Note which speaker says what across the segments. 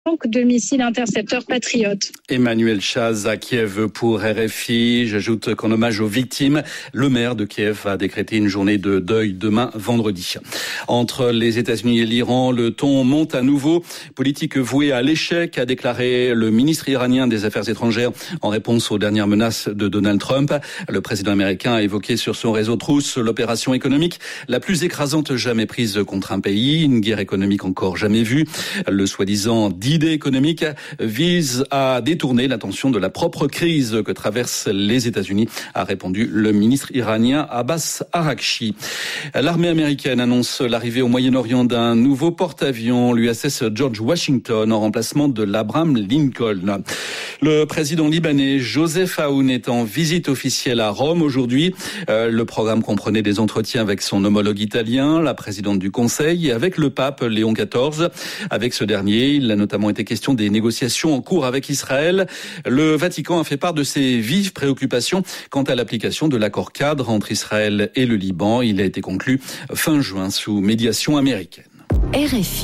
Speaker 1: de missiles intercepteurs patriotes.
Speaker 2: Emmanuel Chaz à Kiev pour RFI. J'ajoute qu'en hommage aux victimes, le maire de Kiev a décrété une journée de deuil demain vendredi. Entre les États-Unis et l'Iran, le ton monte à nouveau. Politique vouée à l'échec, a déclaré le ministre iranien des Affaires étrangères en réponse aux dernières menaces de Donald Trump. Le président américain a évoqué sur son réseau Truth l'opération économique la plus écrasante jamais prise contre un pays, une guerre économique encore jamais vue. Le soi-disant d'idée économique vise à détourner l'attention de la propre crise que traversent les États-Unis, a répondu le ministre iranien Abbas Araghchi. L'armée américaine annonce l'arrivée au Moyen-Orient d'un nouveau porte-avions, l'USS George Washington, en remplacement de l'Abraham Lincoln. Le président libanais Joseph Aoun est en visite officielle à Rome aujourd'hui. Le programme comprenait des entretiens avec son homologue italien, la présidente du Conseil, et avec le pape Léon XIV. Avec ce dernier, il a notamment été question des négociations en cours avec Israël. Le Vatican a fait part de ses vives préoccupations quant à l'application de l'accord cadre entre Israël et le Liban. Il a été conclu fin juin sous médiation américaine.
Speaker 3: RFI.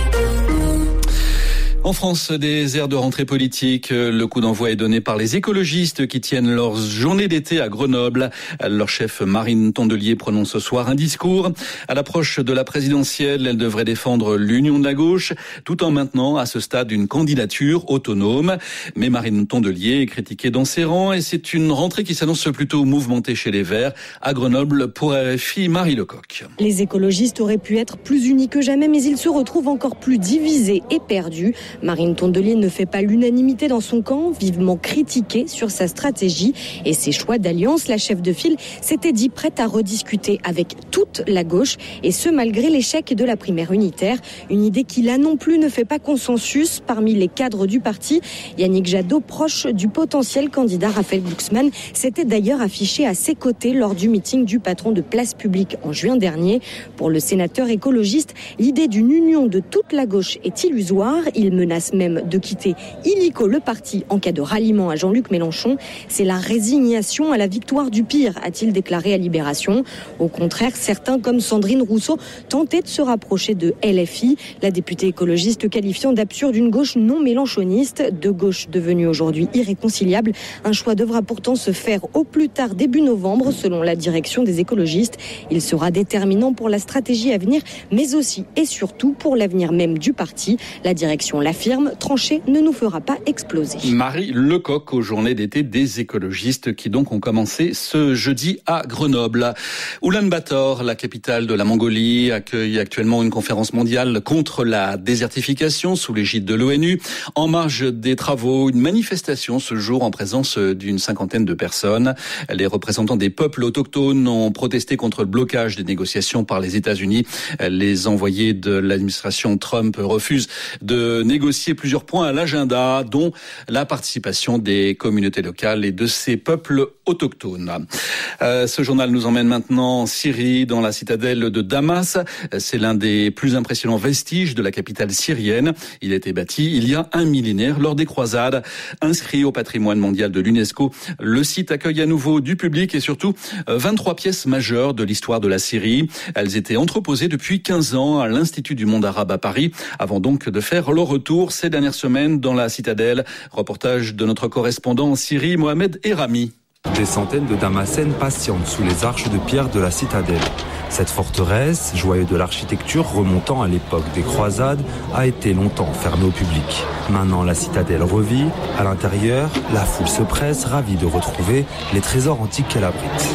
Speaker 2: En France, des airs de rentrée politique. Le coup d'envoi est donné par les écologistes qui tiennent leur journée d'été à Grenoble. Leur chef Marine Tondelier prononce ce soir un discours. À l'approche de la présidentielle, elle devrait défendre l'union de la gauche, tout en maintenant à ce stade une candidature autonome. Mais Marine Tondelier est critiquée dans ses rangs et c'est une rentrée qui s'annonce plutôt mouvementée chez les Verts. À Grenoble, pour RFI, Marie Lecoq.
Speaker 4: Les écologistes auraient pu être plus unis que jamais, mais ils se retrouvent encore plus divisés et perdus. Marine Tondelier ne fait pas l'unanimité dans son camp, vivement critiquée sur sa stratégie et ses choix d'alliance. La chef de file s'était dit prête à rediscuter avec toute la gauche, et ce malgré l'échec de la primaire unitaire. Une idée qui là non plus ne fait pas consensus parmi les cadres du parti. Yannick Jadot, proche du potentiel candidat Raphaël Glucksmann, s'était d'ailleurs affiché à ses côtés lors du meeting du patron de Place Publique en juin dernier. Pour le sénateur écologiste, l'idée d'une union de toute la gauche est illusoire. Il menace même de quitter illico le parti en cas de ralliement à Jean-Luc Mélenchon. C'est la résignation à la victoire du pire, a-t-il déclaré à Libération. Au contraire, certains comme Sandrine Rousseau tentaient de se rapprocher de LFI, la députée écologiste qualifiant d'absurde une gauche non mélenchoniste, de gauche devenue aujourd'hui irréconciliable. Un choix devra pourtant se faire au plus tard début novembre, selon la direction des écologistes. Il sera déterminant pour la stratégie à venir, mais aussi et surtout pour l'avenir même du parti. La direction l'affirme, trancher ne nous fera pas exploser.
Speaker 2: Marie Lecoq aux journées d'été des écologistes qui donc ont commencé ce jeudi à Grenoble. Oulan-Bator, la capitale de la Mongolie, accueille actuellement une conférence mondiale contre la désertification sous l'égide de l'ONU. En marge des travaux, une manifestation ce jour en présence d'une cinquantaine de personnes. Les représentants des peuples autochtones ont protesté contre le blocage des négociations par les États-Unis. Les envoyés de l'administration Trump refusent de négocier plusieurs points à l'agenda, dont la participation des communautés locales et de ces peuples autochtones. Ce journal nous emmène maintenant en Syrie, dans la citadelle de Damas. C'est l'un des plus impressionnants vestiges de la capitale syrienne. Il a été bâti il y a un millénaire lors des croisades. Inscrit au patrimoine mondial de l'UNESCO, le site accueille à nouveau du public et surtout 23 pièces majeures de l'histoire de la Syrie. Elles étaient entreposées depuis 15 ans à l'Institut du monde arabe à Paris, avant donc de faire leur retour ces dernières semaines dans la citadelle. Reportage de notre correspondant en Syrie, Mohamed Erami.
Speaker 5: Des centaines de Damascènes patientent sous les arches de pierre de la citadelle. Cette forteresse, joyau de l'architecture remontant à l'époque des croisades, a été longtemps fermée au public. Maintenant, la citadelle revit. À l'intérieur, la foule se presse, ravie de retrouver les trésors antiques qu'elle abrite.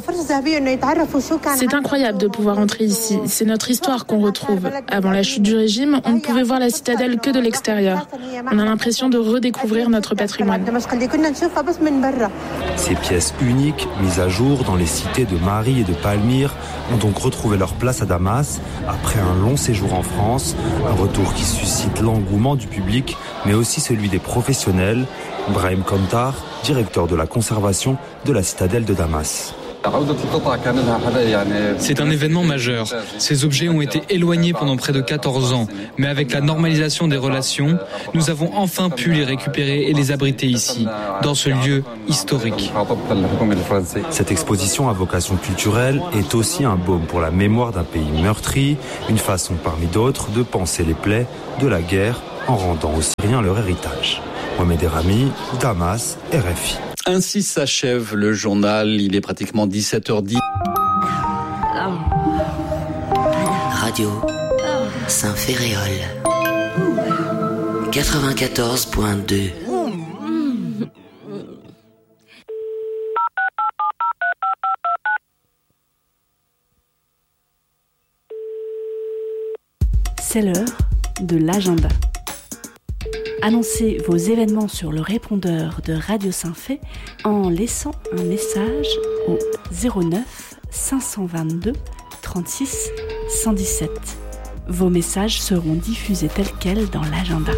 Speaker 6: C'est incroyable de pouvoir entrer ici. C'est notre histoire qu'on retrouve. Avant la chute du régime, on ne pouvait voir la citadelle que de l'extérieur. On a l'impression de redécouvrir notre patrimoine.
Speaker 5: Ces pièces uniques, mises à jour dans les cités de Mari et de Palmyre, ont donc retrouvé leur place à Damas après un long séjour en France, un retour qui suscite l'engouement du public, mais aussi celui des professionnels. Brahim Komtar, directeur de la conservation de la citadelle de Damas.
Speaker 7: C'est un événement majeur. Ces objets ont été éloignés pendant près de 14 ans, mais avec la normalisation des relations, nous avons enfin pu les récupérer et les abriter ici, dans ce lieu historique.
Speaker 5: Cette exposition à vocation culturelle est aussi un baume pour la mémoire d'un pays meurtri, une façon parmi d'autres de penser les plaies de la guerre en rendant aux Syriens leur héritage. Mohamed Erami, Damas, RFI.
Speaker 2: Ainsi s'achève le journal, il est pratiquement 17h10.
Speaker 3: Radio Saint-Féréol 94.2.
Speaker 8: C'est l'heure de l'agenda. Annoncez vos événements sur le répondeur de Radio Saint-Fé en laissant un message au 09 522 36 117. Vos messages seront diffusés tels quels dans l'agenda.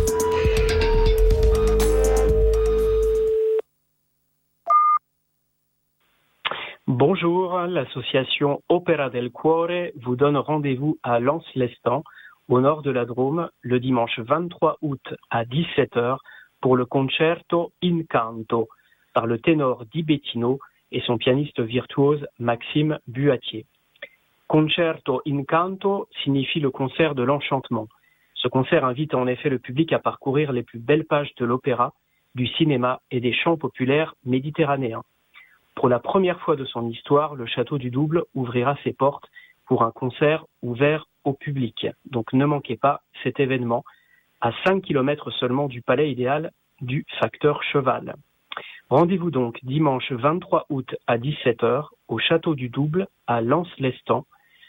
Speaker 9: Bonjour, l'association Opera del Cuore vous donne rendez-vous à Lens-l'Estan, au nord de la Drôme, le dimanche 23 août à 17h pour le concerto In Canto par le ténor Di Bettino et son pianiste virtuose Maxime Buatier. Concerto in Canto signifie le concert de l'enchantement. Ce concert invite en effet le public à parcourir les plus belles pages de l'opéra, du cinéma et des chants populaires méditerranéens. Pour la première fois de son histoire, le Château du Double ouvrira ses portes pour un concert ouvert au public. Donc ne manquez pas cet événement à 5 km seulement du palais idéal du facteur Cheval. Rendez-vous donc dimanche 23 août à 17h au Château du Double à Lens-l'Estan.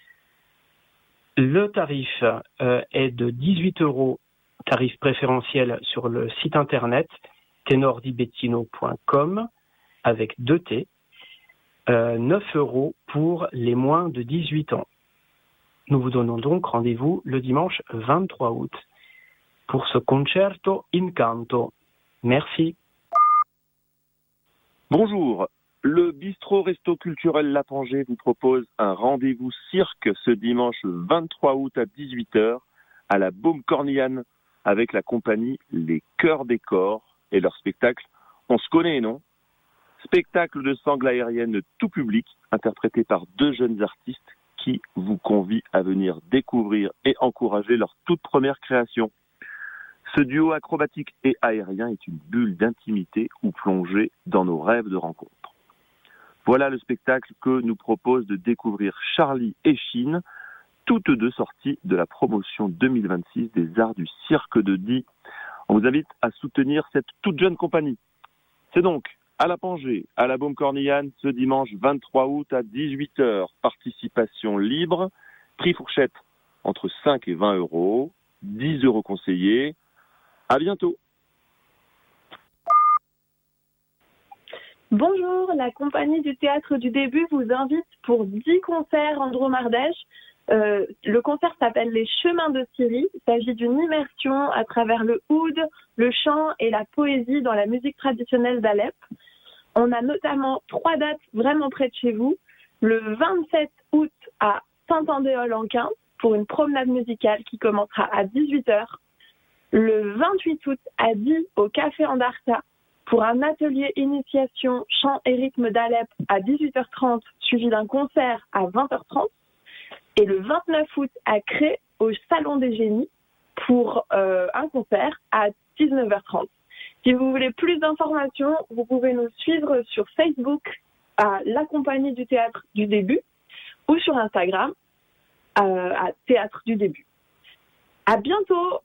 Speaker 9: Le tarif est de 18 €, tarif préférentiel sur le site internet tenordibettino.com avec 2 T, 9 € pour les moins de 18 ans. Nous vous donnons donc rendez-vous le dimanche 23 août pour ce concerto in canto. Merci.
Speaker 10: Bonjour, le bistrot resto culturel L'Apanger vous propose un rendez-vous cirque ce dimanche 23 août à 18h à la Baume Cornillane avec la compagnie Les Chœurs des Corps et leur spectacle On se connaît, non ? Spectacle de sangle aérienne tout public interprété par 2 jeunes artistes qui vous convient à venir découvrir et encourager leur toute première création. Ce duo acrobatique et aérien est une bulle d'intimité où plonger dans nos rêves de rencontre. Voilà le spectacle que nous propose de découvrir Charlie et Chine, toutes 2 sorties de la promotion 2026 des Arts du Cirque de Die. On vous invite à soutenir cette toute jeune compagnie. C'est donc à L'Apanger, à la Baume Cornillane, ce dimanche 23 août à 18h. Participation libre, prix fourchette entre 5 et 20 €, 10 € conseillés. À bientôt.
Speaker 11: Bonjour, la compagnie du Théâtre du Début vous invite pour 10 concerts en Drôme-Ardèche. Le concert s'appelle Les Chemins de Syrie. Il s'agit d'une immersion à travers le oud, le chant et la poésie dans la musique traditionnelle d'Alep. On a notamment 3 dates vraiment près de chez vous. Le 27 août à Saint-Andéol-en-Quin pour une promenade musicale qui commencera à 18h. Le 28 août à Die au Café Andarta pour un atelier initiation chant et rythme d'Alep à 18h30 suivi d'un concert à 20h30. Et le 29 août à Cré au Salon des Génies pour un concert à 19h30. Si vous voulez plus d'informations, vous pouvez nous suivre sur Facebook à La Compagnie du Théâtre du Début ou sur Instagram à Théâtre du Début. À bientôt!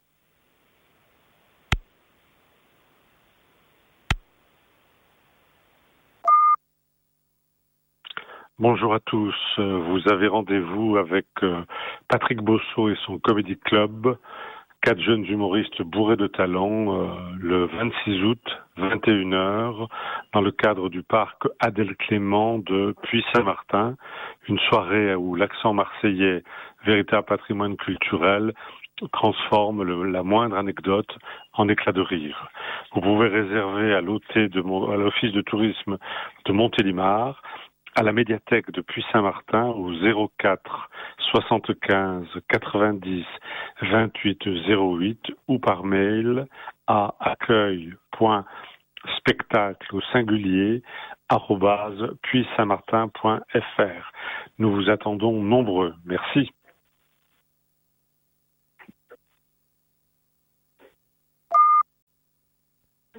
Speaker 12: Bonjour à tous, vous avez rendez-vous avec Patrick Bosso et son Comedy Club, 4 jeunes humoristes bourrés de talent, le 26 août, 21h, dans le cadre du parc Adèle Clément de Puy-Saint-Martin, une soirée où l'accent marseillais, véritable patrimoine culturel, transforme la moindre anecdote en éclat de rire. Vous pouvez réserver à l'Office de tourisme de Montélimar, à la médiathèque de Puy-Saint-Martin au 04 75 90 28 08 ou par mail à accueil.spectacle au singulier @puy-saint-martin.fr. Nous vous attendons nombreux. Merci.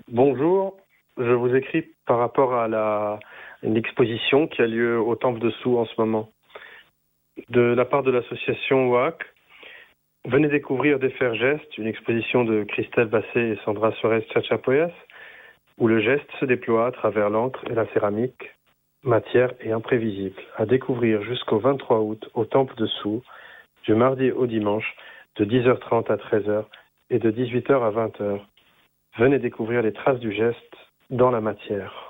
Speaker 13: Bonjour, je vous écris par rapport à une exposition qui a lieu au Temple de Sous en ce moment. De la part de l'association OAC, venez découvrir Défaire Geste, une exposition de Christelle Basset et Sandra Suarez-Chachapoyas, où le geste se déploie à travers l'encre et la céramique, matière et imprévisible. À découvrir jusqu'au 23 août au Temple de Sous, du mardi au dimanche, de 10h30 à 13h et de 18h à 20h. Venez découvrir les traces du geste dans la matière.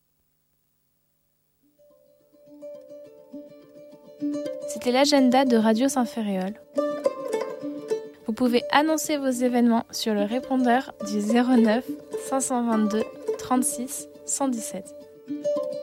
Speaker 14: C'était l'agenda de Radio Saint-Ferréol. Vous pouvez annoncer vos événements sur le répondeur du 09 522 36 117.